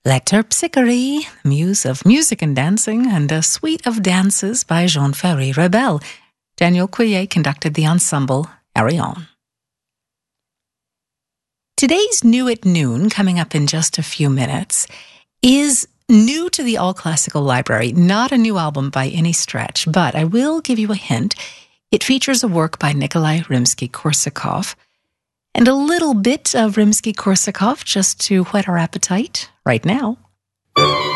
La Terpsichore, muse of music and dancing, and a suite of dances by Jean-Ferry Rebel. Daniel Couillet conducted the ensemble Arion. Today's New at Noon, coming up in just a few minutes, is new to the All Classical Library. Not a new album by any stretch, but I will give you a hint. It features a work by Nikolai Rimsky-Korsakov, and a little bit of Rimsky-Korsakov just to whet our appetite right now.